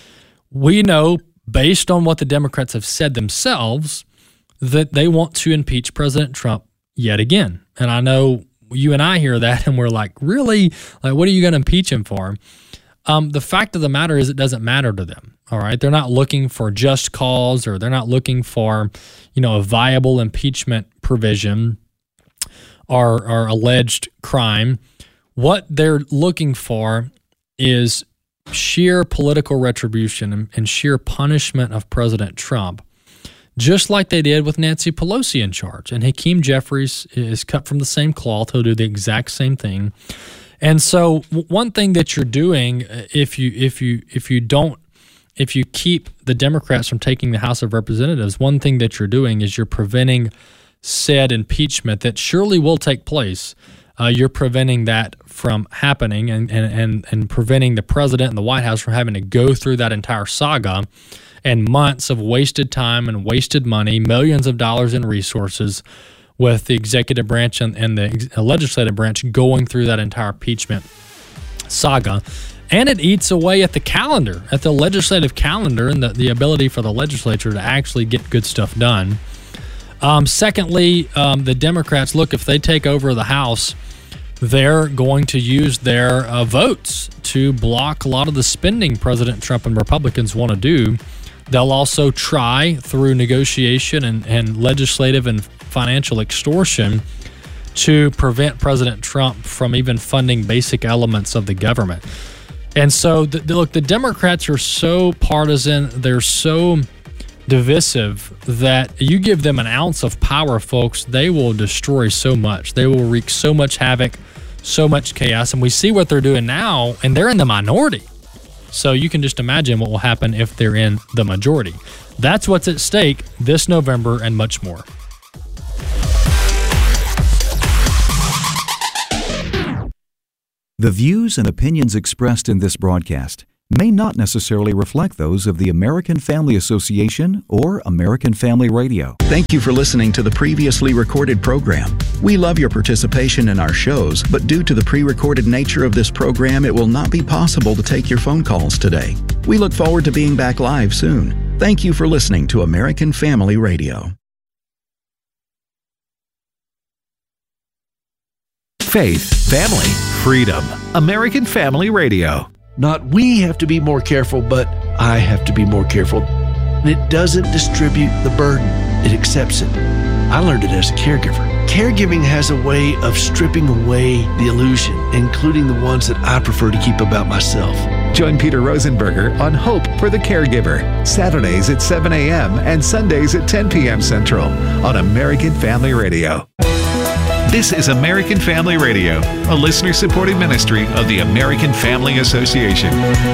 we know, based on what the Democrats have said themselves, that they want to impeach President Trump yet again. And I know you and I hear that and we're like, really? Like, what are you going to impeach him for? Um, the fact of the matter is it doesn't matter to them, all right? They're not looking for just cause, or they're not looking for, you know, a viable impeachment provision or, or alleged crime. What they're looking for is sheer political retribution and, and sheer punishment of President Trump, just like they did with Nancy Pelosi in charge. And Hakeem Jeffries is cut from the same cloth. He'll do the exact same thing. And so one thing that you're doing, if you if you if you don't if you keep the Democrats from taking the House of Representatives, one thing that you're doing is you're preventing said impeachment that surely will take place. Uh, you're preventing that from happening and, and, and, and preventing the president and the White House from having to go through that entire saga and months of wasted time and wasted money, millions of dollars in resources, with the executive branch and, and the legislative branch going through that entire impeachment saga. And it eats away at the calendar, at the legislative calendar, and the, the ability for the legislature to actually get good stuff done. Um, secondly, um, the Democrats, look, if they take over the House, they're going to use their uh, votes to block a lot of the spending President Trump and Republicans want to do. They'll also try through negotiation and, and legislative and financial extortion to prevent President Trump from even funding basic elements of the government. And so, the, the, look, the Democrats are so partisan, they're so divisive that you give them an ounce of power, folks, they will destroy so much. They will wreak so much havoc, so much chaos. And we see what they're doing now, and they're in the minority. So you can just imagine what will happen if they're in the majority. That's what's at stake this November and much more. The views and opinions expressed in this broadcast may not necessarily reflect those of the American Family Association or American Family Radio. Thank you for listening to the previously recorded program. We love your participation in our shows, but due to the pre-recorded nature of this program, it will not be possible to take your phone calls today. We look forward to being back live soon. Thank you for listening to American Family Radio. Faith, family, freedom. American Family Radio. Not we have to be more careful, but I have to be more careful. And it doesn't distribute the burden. It accepts it. I learned it as a caregiver. Caregiving has a way of stripping away the illusion, including the ones that I prefer to keep about myself. Join Peter Rosenberger on Hope for the Caregiver, Saturdays at seven a.m. and Sundays at ten p.m. Central on American Family Radio. This is American Family Radio, a listener-supported ministry of the American Family Association.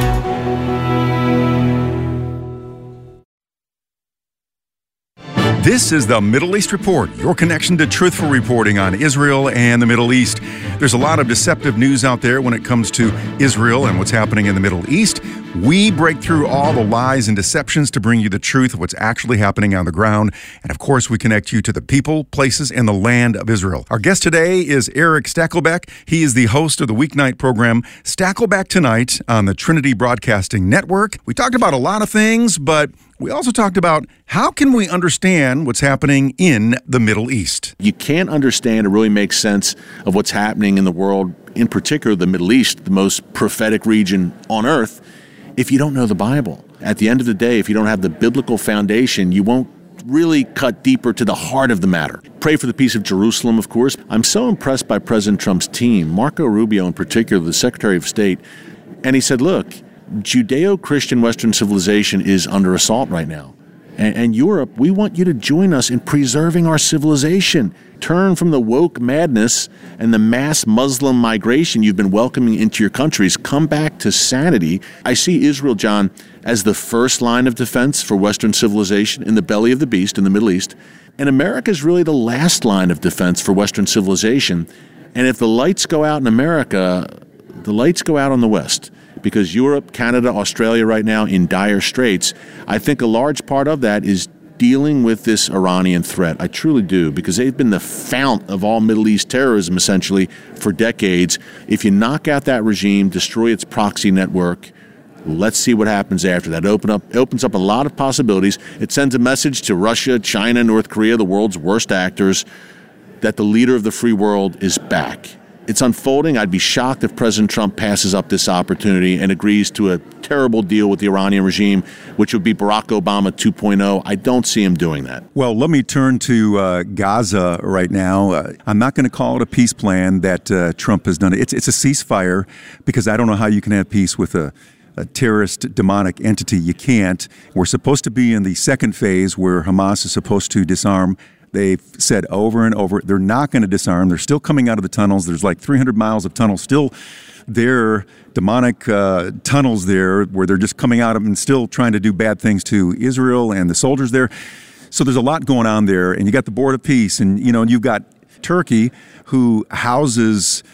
This is the Middle East Report, your connection to truthful reporting on Israel and the Middle East. There's a lot of deceptive news out there when it comes to Israel and what's happening in the Middle East. We break through all the lies and deceptions to bring you the truth of what's actually happening on the ground. And of course, we connect you to the people, places, and the land of Israel. Our guest today is Eric Stakelbeck. He is the host of the weeknight program Stakelbeck Tonight on the Trinity Broadcasting Network. We talked about a lot of things, but we also talked about how can we understand what's happening in the Middle East. You can't understand or really make sense of what's happening in the world, in particular the Middle East, the most prophetic region on earth, if you don't know the Bible. At the end of the day, if you don't have the biblical foundation, you won't really cut deeper to the heart of the matter. Pray for the peace of Jerusalem, of course. I'm so impressed by President Trump's team, Marco Rubio in particular, the Secretary of State, and he said, look, Judeo-Christian Western civilization is under assault right now. And, and Europe, we want you to join us in preserving our civilization. Turn from the woke madness and the mass Muslim migration you've been welcoming into your countries. Come back to sanity. I see Israel, John, as the first line of defense for Western civilization in the belly of the beast in the Middle East. And America is really the last line of defense for Western civilization. And if the lights go out in America, the lights go out on the West. Because Europe, Canada, Australia right now in dire straits, I think a large part of that is dealing with this Iranian threat. I truly do, because they've been the fount of all Middle East terrorism, essentially, for decades. If you knock out that regime, destroy its proxy network, let's see what happens after that. Open up, opens up a lot of possibilities. It sends a message to Russia, China, North Korea, the world's worst actors, that the leader of the free world is back. It's unfolding. I'd be shocked if President Trump passes up this opportunity and agrees to a terrible deal with the Iranian regime, which would be Barack Obama two point oh. I don't see him doing that. Well, let me turn to uh, Gaza right now. Uh, I'm not going to call it a peace plan that uh, Trump has done. It's, it's a ceasefire, because I don't know how you can have peace with a a terrorist demonic entity. You can't. We're supposed to be in the second phase where Hamas is supposed to disarm. They've said over and over, they're not going to disarm. They're still coming out of the tunnels. There's like three hundred miles of tunnels still there, demonic uh, tunnels there, where they're just coming out of and still trying to do bad things to Israel and the soldiers there. So there's a lot going on there. And you got the Board of Peace, and you know, and you've got Turkey, who houses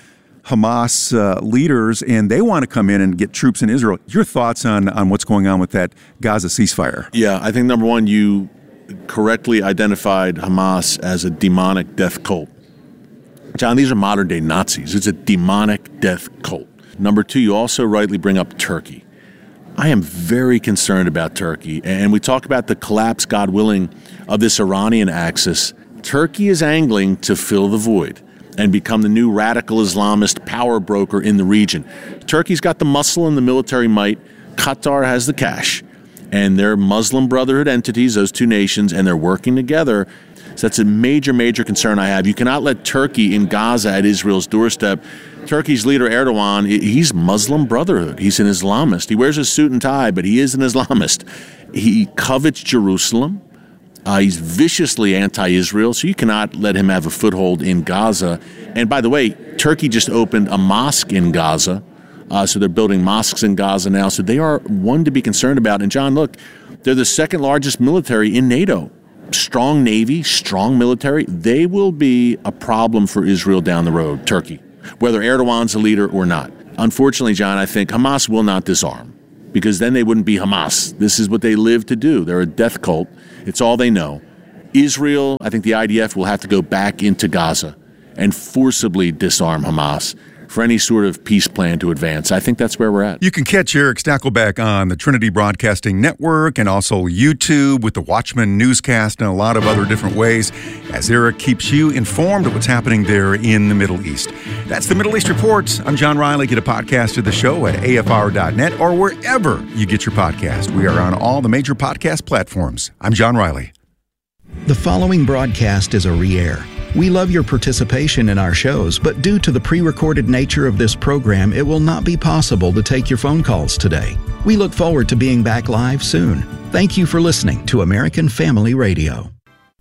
Hamas uh, leaders, and they want to come in and get troops in Israel. Your thoughts on, on what's going on with that Gaza ceasefire? Yeah, I think number one, you correctly identified Hamas as a demonic death cult. John, these are modern-day Nazis. It's a demonic death cult. Number two, you also rightly bring up Turkey. I am very concerned about Turkey, and we talk about the collapse, God willing, of this Iranian axis. Turkey is angling to fill the void and become the new radical Islamist power broker in the region. Turkey's got the muscle and the military might. Qatar has the cash. And they're Muslim Brotherhood entities, those two nations, and they're working together. So that's a major, major concern I have. You cannot let Turkey in Gaza at Israel's doorstep. Turkey's leader, Erdogan, he's Muslim Brotherhood. He's an Islamist. He wears a suit and tie, but he is an Islamist. He covets Jerusalem. Uh, he's viciously anti-Israel, so you cannot let him have a foothold in Gaza. And by the way, Turkey just opened a mosque in Gaza. Uh, so they're building mosques in Gaza now. So they are one to be concerned about. And John, look, they're the second largest military in NATO. Strong Navy, strong military. They will be a problem for Israel down the road, Turkey, whether Erdogan's a leader or not. Unfortunately, John, I think Hamas will not disarm, because then they wouldn't be Hamas. This is what they live to do. They're a death cult. It's all they know. Israel, I think the I D F will have to go back into Gaza and forcibly disarm Hamas for any sort of peace plan to advance. I think that's where we're at. You can catch Eric Stakelbeck on the Trinity Broadcasting Network and also YouTube with the Watchman newscast and a lot of other different ways as Eric keeps you informed of what's happening there in the Middle East. That's the Middle East Report. I'm John Riley. Get a podcast of the show at A F R dot net or wherever you get your podcast. We are on all the major podcast platforms. I'm John Riley. The following broadcast is a re-air. We love your participation in our shows, but due to the pre-recorded nature of this program, it will not be possible to take your phone calls today. We look forward to being back live soon. Thank you for listening to American Family Radio.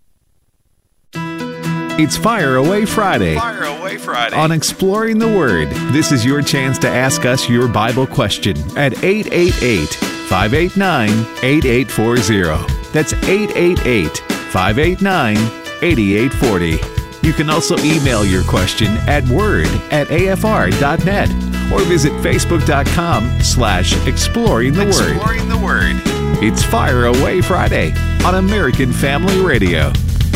It's Fire Away Friday. Fire Away Friday. On Exploring the Word, this is your chance to ask us your Bible question at eight eight eight, five eight nine, eight eight four zero. That's eight eight eight, five eight nine, eight eight four zero. You can also email your question at word at A F R dot net or visit facebook.com slash exploring the word. Exploring the Word. It's Fire Away Friday on American Family Radio.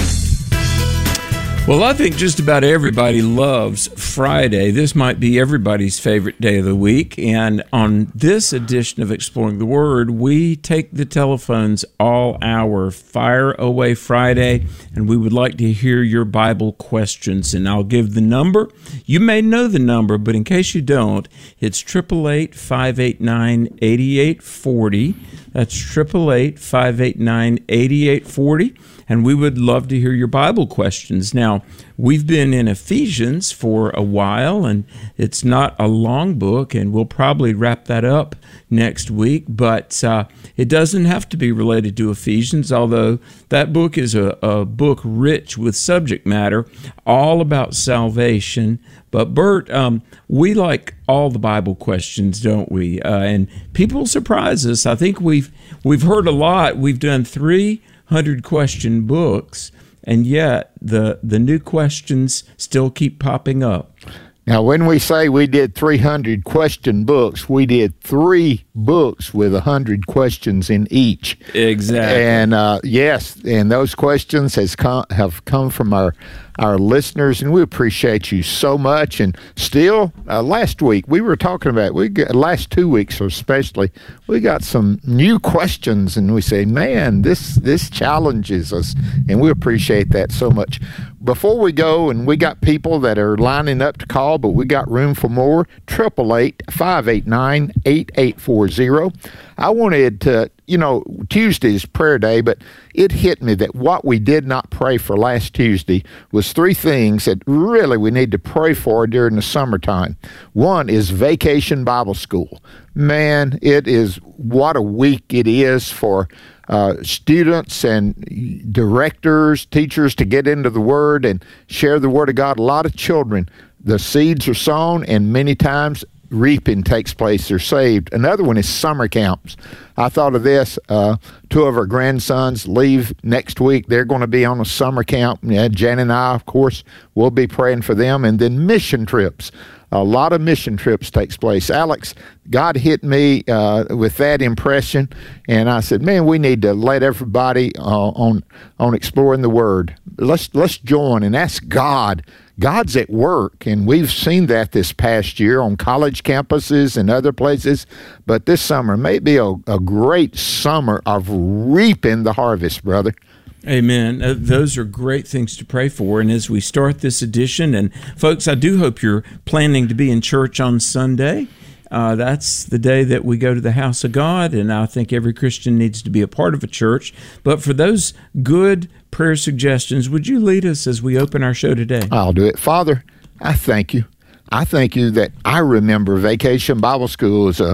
Well, I think just about everybody loves Friday. This might be everybody's favorite day of the week. And on this edition of Exploring the Word, we take the telephones all hour, Fire Away Friday, and we would like to hear your Bible questions. And I'll give the number. You may know the number, but in case you don't, it's eight eight eight, five eight nine, eight eight four zero. That's eight eight eight, five eight nine, eight eight four zero. And we would love to hear your Bible questions. Now, we've been in Ephesians for a while, and it's not a long book, and we'll probably wrap that up next week. But uh, it doesn't have to be related to Ephesians, although that book is a, a book rich with subject matter all about salvation. But Bert, um, we like all the Bible questions, don't we? Uh, and people surprise us. I think we've we've heard a lot. We've done three hundred question books, and yet the the new questions still keep popping up. Now, when we say we did three hundred question books, we did three books with one hundred questions in each. Exactly. And uh, yes, and those questions has come, have come from our our listeners, and we appreciate you so much. And still, uh, last week we were talking about we got, last two weeks especially, we got some new questions, and we say, man, this this challenges us, and we appreciate that so much. Before we go, and we got people that are lining up to call, but we got room for more. eight eight eight, five eight nine, eight eight four zero. I wanted to, you know, Tuesday is prayer day, but it hit me that what we did not pray for last Tuesday was three things that really we need to pray for during the summertime. One is Vacation Bible School. Man, it is, what a week it is for uh, students and directors, teachers to get into the Word and share the Word of God. A lot of children, the seeds are sown, and many times reaping takes place. They're saved. Another one is summer camps. I thought of this. Uh, two of our grandsons leave next week. They're going to be on a summer camp. Yeah, Jan and I, of course, will be praying for them. And then mission trips. A lot of mission trips takes place. Alex, God hit me uh, with that impression, and I said, man, we need to let everybody uh, on on exploring the Word. Let's let's join and ask God. God's at work, and we've seen that this past year on college campuses and other places. But this summer may be a, a great summer of reaping the harvest, brother. Amen. Uh, those are great things to pray for. And as we start this edition, and folks, I do hope you're planning to be in church on Sunday. Uh, that's the day that we go to the house of God, and I think every Christian needs to be a part of a church. But for those good prayer suggestions, would you lead us as we open our show today? I'll do it. Father, I thank you. I thank you that I remember Vacation Bible School as a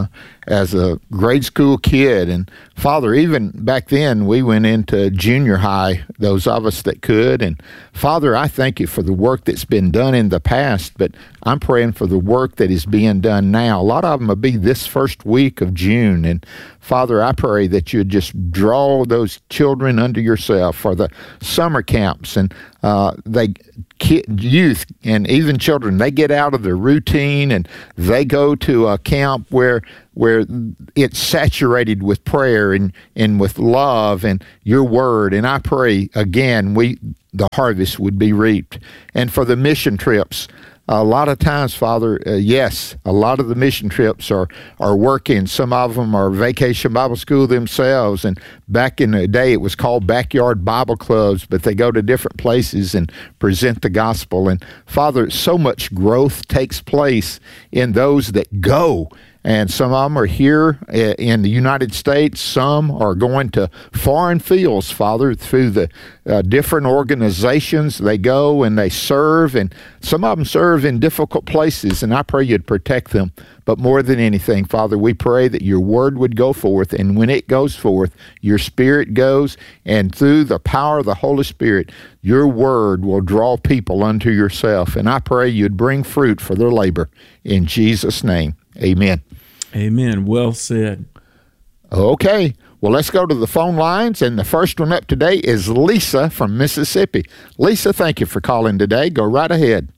as a grade school kid. And Father, even back then we went into junior high, those of us that could. And Father, I thank you for the work that's been done in the past, but I'm praying for the work that is being done now. A lot of them will be this first week of June. And Father, I pray that you'd just draw those children unto yourself for the summer camps. And uh, they youth and even children, they get out of their routine and they go to a camp where where it's saturated with prayer and, and with love and your word. And I pray, again, we the harvest would be reaped. And for the mission trips, a lot of times, Father, uh, yes, a lot of the mission trips are, are working. Some of them are Vacation Bible School themselves. And back in the day, it was called Backyard Bible Clubs, but they go to different places and present the gospel. And Father, so much growth takes place in those that go. And some of them are here in the United States. Some are going to foreign fields, Father, through the uh, different organizations. They go and they serve, and some of them serve in difficult places, and I pray you'd protect them. But more than anything, Father, we pray that your word would go forth, and when it goes forth, your Spirit goes, and through the power of the Holy Spirit, your word will draw people unto yourself. And I pray you'd bring fruit for their labor. In Jesus' name, amen. Amen. Well said. Okay. Well, let's go to the phone lines, and the first one up today is Lisa from Mississippi. Lisa, thank you for calling today. Go right ahead.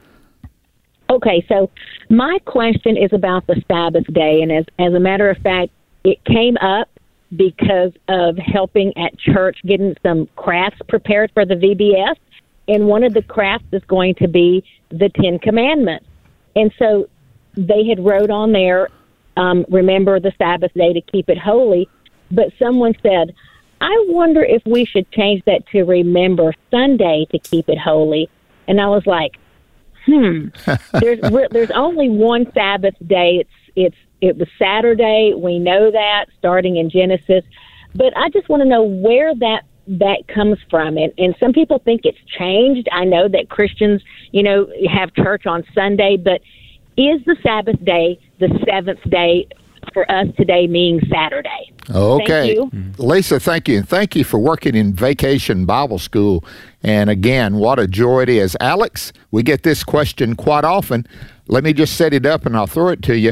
Okay, so my question is about the Sabbath day, and as, as a matter of fact, it came up because of helping at church, getting some crafts prepared for the V B S, and one of the crafts is going to be the Ten Commandments. And so they had wrote on there, Um, remember the Sabbath day to keep it holy. But someone said, I wonder if we should change that to remember Sunday to keep it holy. And I was like, hmm, there's there's only one Sabbath day. It's it's it was Saturday. We know that, starting in Genesis. But I just want to know where that that comes from. And, and some people think it's changed. I know that Christians, you know, have church on Sunday, but is the Sabbath day the seventh day for us today, meaning Saturday? Okay. Thank you. Lisa, thank you. And thank you for working in Vacation Bible School. And again, what a joy it is. Alex, we get this question quite often. Let me just set it up and I'll throw it to you.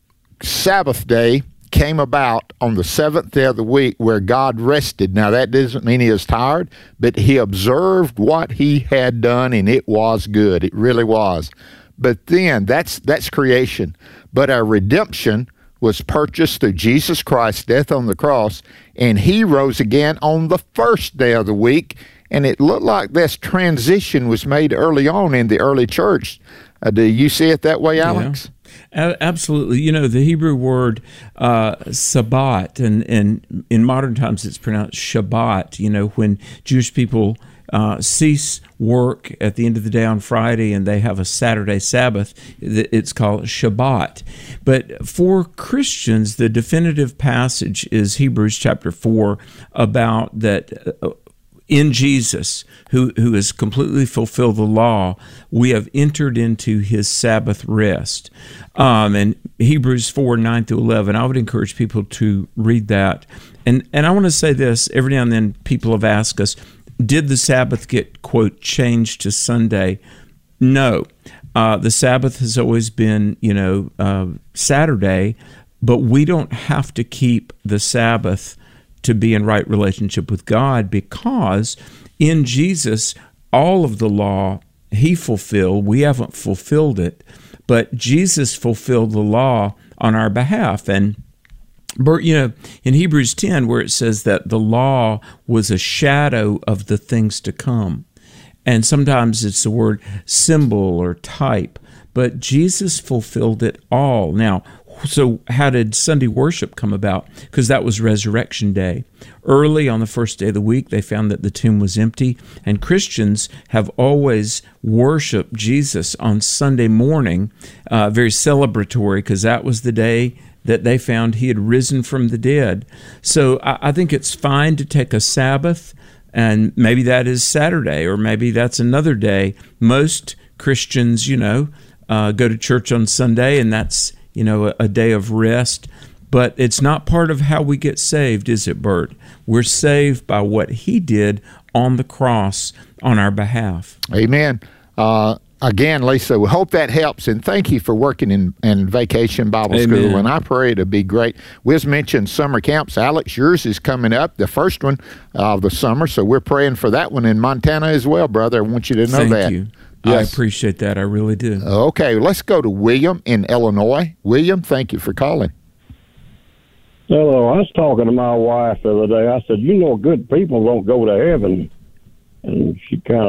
Sabbath day came about on the seventh day of the week where God rested. Now, that doesn't mean he was tired, but he observed what he had done, and it was good. It really was. But then, that's that's creation. But our redemption was purchased through Jesus Christ's death on the cross, and he rose again on the first day of the week. And it looked like this transition was made early on in the early church. Uh, do you see it that way, Alex? Yeah. Absolutely. You know, the Hebrew word uh, Sabbat, and, and in modern times it's pronounced Shabbat, you know, when Jewish people Uh, cease work at the end of the day on Friday and they have a Saturday Sabbath, it's called Shabbat. But for Christians, the definitive passage is Hebrews chapter four about that uh, in Jesus, who, who has completely fulfilled the law, we have entered into his Sabbath rest. Um, and Hebrews four, nine through eleven, I would encourage people to read that. And, and I want to say this, every now and then people have asked us, did the Sabbath get, quote, changed to Sunday? No. Uh, the Sabbath has always been, you know, uh, Saturday, but we don't have to keep the Sabbath to be in right relationship with God, because in Jesus, all of the law he fulfilled. We haven't fulfilled it, but Jesus fulfilled the law on our behalf. And you know, in Hebrews ten, where it says that the law was a shadow of the things to come, and sometimes it's the word symbol or type, but Jesus fulfilled it all. Now, so how did Sunday worship come about? Because that was Resurrection Day. Early on the first day of the week, they found that the tomb was empty, and Christians have always worshiped Jesus on Sunday morning, uh, very celebratory, because that was the day that they found he had risen from the dead. So I, I think it's fine to take a Sabbath, and maybe that is Saturday, or maybe that's another day. Most Christians, you know, uh, go to church on Sunday, and that's, you know, a, a day of rest. But it's not part of how we get saved, is it, Bert? We're saved by what he did on the cross on our behalf. Amen. Uh, again, Lisa, we hope that helps, and thank you for working in, in Vacation Bible Amen. School, and I pray it'll be great. We just mentioned summer camps. Alex, yours is coming up, the first one of the summer, so we're praying for that one in Montana as well, brother. I want you to know Thank that. you. Yes. I appreciate that. I really do. Okay, let's go to William in Illinois. William, thank you for calling. Hello, I was talking to my wife the other day. I said, you know, good people don't go to heaven. And she kind